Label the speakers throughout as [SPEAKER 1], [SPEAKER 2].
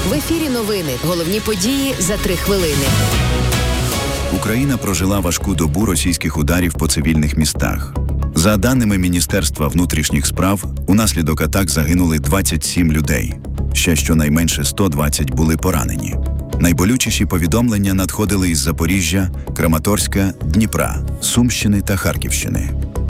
[SPEAKER 1] В ефірі новини. Головні події за 3 хвилини.
[SPEAKER 2] Україна прожила важку добу російських ударів по цивільних містах. За даними Міністерства внутрішніх справ, унаслідок атак загинули 27 людей. Ще щонайменше 120 були поранені. Найболючіші повідомлення надходили із Запоріжжя, Краматорська, Дніпра, Сумщини та Харківщини.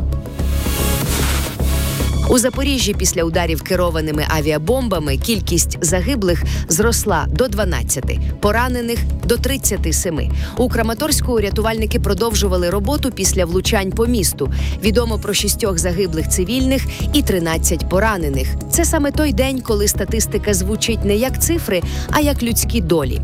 [SPEAKER 1] У Запоріжжі після ударів керованими авіабомбами кількість загиблих зросла до 12, поранених – до 37. У Краматорську рятувальники продовжували роботу після влучань по місту. Відомо про 6 загиблих цивільних і 13 поранених. Це саме той день, коли статистика звучить не як цифри, а як людські долі.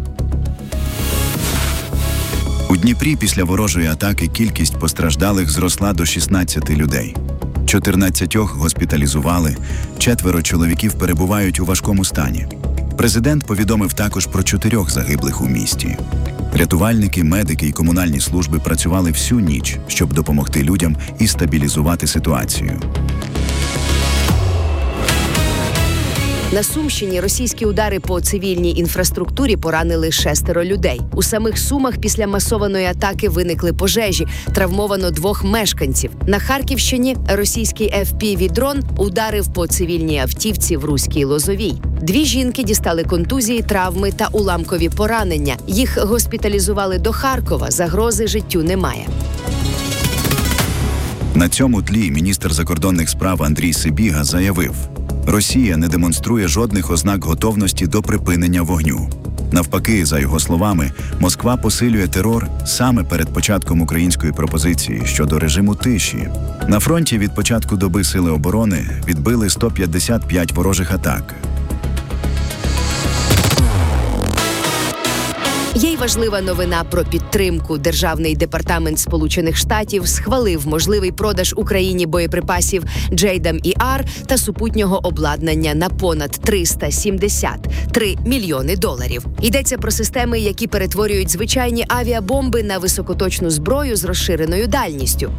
[SPEAKER 2] У Дніпрі після ворожої атаки кількість постраждалих зросла до 16 людей. 14 госпіталізували, 4 чоловіків перебувають у важкому стані. Президент повідомив також про 4 загиблих у місті. Рятувальники, медики і комунальні служби працювали всю ніч, щоб допомогти людям і стабілізувати ситуацію.
[SPEAKER 1] На Сумщині російські удари по цивільній інфраструктурі поранили 6 людей. У самих Сумах після масованої атаки виникли пожежі. Травмовано 2 мешканців. На Харківщині російський FPV-дрон ударив по цивільній автівці в Руській Лозовій. 2 жінки дістали контузії, травми та уламкові поранення. Їх госпіталізували до Харкова. Загрози життю немає.
[SPEAKER 2] На цьому тлі міністр закордонних справ Андрій Сибіга заявив: Росія не демонструє жодних ознак готовності до припинення вогню. Навпаки, за його словами, Москва посилює терор саме перед початком української пропозиції щодо режиму тиші. На фронті від початку доби Сили оборони відбили 155 ворожих атак.
[SPEAKER 1] Є й важлива новина про підтримку. Державний департамент Сполучених Штатів схвалив можливий продаж Україні боєприпасів JDAM-ER та супутнього обладнання на понад $373 мільйони. Йдеться про системи, які перетворюють звичайні авіабомби на високоточну зброю з розширеною дальністю.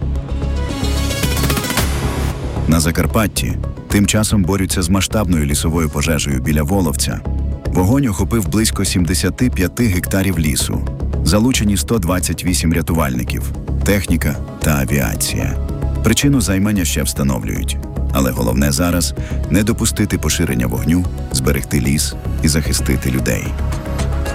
[SPEAKER 2] На Закарпатті тим часом борються з масштабною лісовою пожежею біля Воловця. Вогонь охопив близько 75 гектарів лісу. Залучені 128 рятувальників, техніка та авіація. Причину займання ще встановлюють. Але головне зараз – не допустити поширення вогню, зберегти ліс і захистити людей.